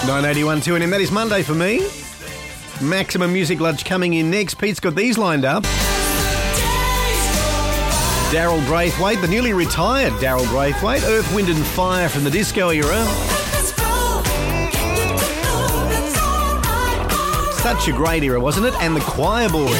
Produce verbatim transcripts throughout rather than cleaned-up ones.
nine eighty-one two N M. That is Monday for me. Maximum Music Lunch coming in next. Pete's got these lined up. Daryl Braithwaite, the newly retired Daryl Braithwaite. Earth, Wind and Fire from the disco era. Such a great era, wasn't it? And the Choir Boys.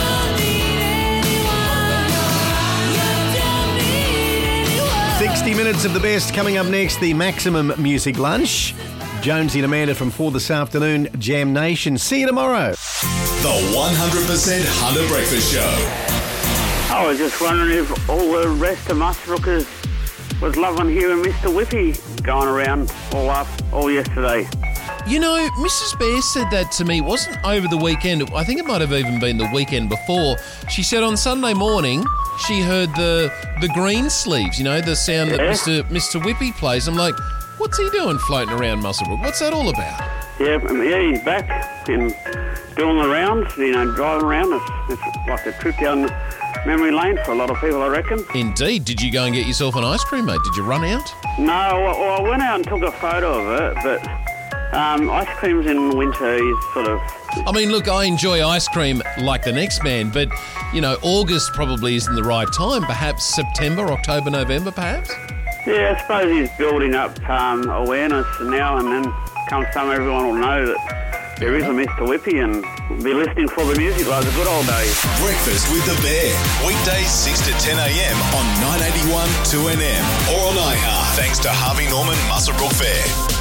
sixty minutes of the best coming up next. The Maximum Music Lunch. Jonesy and Amanda from four this afternoon. Jam Nation. See you tomorrow. The one hundred percent Hunter Breakfast Show. I was just wondering if all the rest of Musbrookers was loving hearing Mister Whippy going around all up all yesterday. You know, Missus Bear said that to me. It wasn't over the weekend. I think it might have even been the weekend before. She said on Sunday morning she heard the the green sleeves, you know, the sound yeah. that Mister Mister Whippy plays. I'm like, what's he doing floating around Muswellbrook? What's that all about? Yeah, yeah, he's back and doing the rounds, you know, driving around. It's, it's like a trip down memory lane for a lot of people, I reckon. Indeed. Did you go and get yourself an ice cream, mate? Did you run out? No, well, I went out and took a photo of it, but um, ice creams in winter is sort of... I mean, look, I enjoy ice cream like the next man, but, you know, August probably isn't the right time. Perhaps September, October, November, perhaps? Yeah, I suppose he's building up um, awareness now, and then come summer everyone will know that there is a Mister Whippy and be listening for the music like the good old days. Breakfast with the Bear. Weekdays six to ten a.m. on nine eighty-one two N M or on iHeart. Thanks to Harvey Norman Muswellbrook Fair.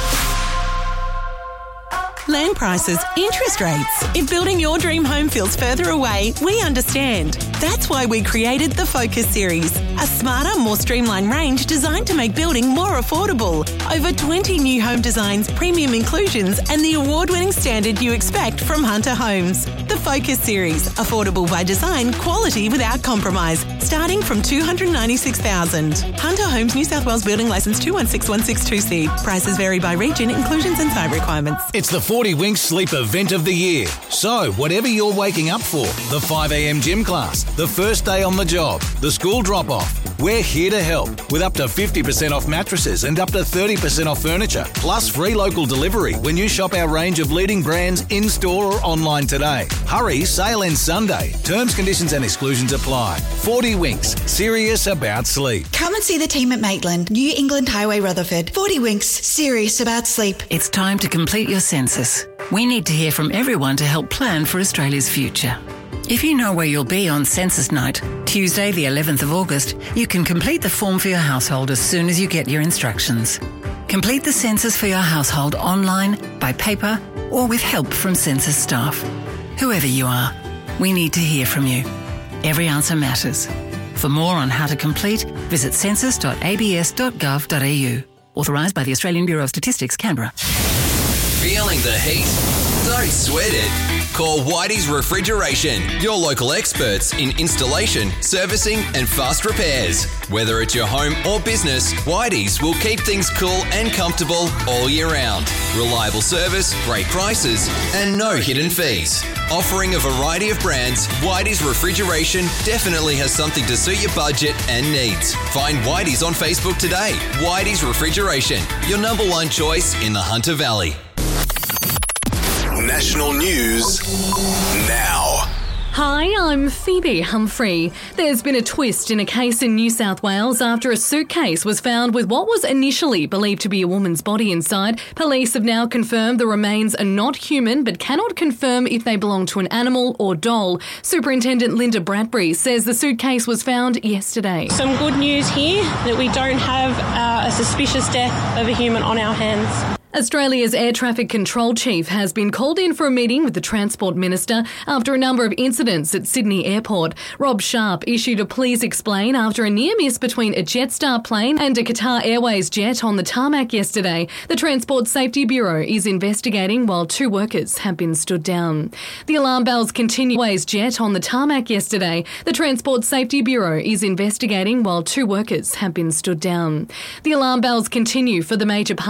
Land prices, interest rates. If building your dream home feels further away, we understand. That's why we created the Focus Series, a smarter, more streamlined range designed to make building more affordable. Over twenty new home designs, premium inclusions, and the award-winning standard you expect from Hunter Homes. The Focus Series, affordable by design, quality without compromise, starting from two hundred ninety-six thousand dollars. Hunter Homes, New South Wales Building Licence two one six one six two C. Prices vary by region, inclusions and site requirements. It's the forty Winks Sleep Event of the Year. So, whatever you're waking up for, the five a.m. gym class, the first day on the job, the school drop-off, we're here to help with up to fifty percent off mattresses and up to thirty percent off furniture, plus free local delivery when you shop our range of leading brands in-store or online today. Hurry, sale ends Sunday. Terms, conditions and exclusions apply. forty Winks, serious about sleep. Come and see the team at Maitland, New England Highway, Rutherford. forty Winks, serious about sleep. It's time to complete your census. We need to hear from everyone to help plan for Australia's future. If you know where you'll be on Census Night, Tuesday the eleventh of August, you can complete the form for your household as soon as you get your instructions. Complete the census for your household online, by paper, or with help from census staff. Whoever you are, we need to hear from you. Every answer matters. For more on how to complete, visit census dot a b s dot gov dot a u. Authorised by the Australian Bureau of Statistics, Canberra. Feeling the heat? Don't sweat it. Call Whitey's Refrigeration, your local experts in installation, servicing and fast repairs. Whether it's your home or business, Whitey's will keep things cool and comfortable all year round. Reliable service, great prices and no hidden fees. Offering a variety of brands, Whitey's Refrigeration definitely has something to suit your budget and needs. Find Whitey's on Facebook today. Whitey's Refrigeration, your number one choice in the Hunter Valley. National news now. Hi, I'm Phoebe Humphrey. There's been a twist in a case in New South Wales after a suitcase was found with what was initially believed to be a woman's body inside. Police have now confirmed the remains are not human but cannot confirm if they belong to an animal or doll. Superintendent Linda Bradbury says the suitcase was found yesterday. Some good news here that we don't have uh, a suspicious death of a human on our hands. Australia's Air Traffic Control Chief has been called in for a meeting with the Transport Minister after a number of incidents at Sydney Airport. Rob Sharp issued a please explain after a near miss between a Jetstar plane and a Qatar Airways jet on the tarmac yesterday. The Transport Safety Bureau is investigating while two workers have been stood down. The alarm bells continue. Airways jet on the tarmac yesterday. The Transport Safety Bureau is investigating while two workers have been stood down. The alarm bells continue for the major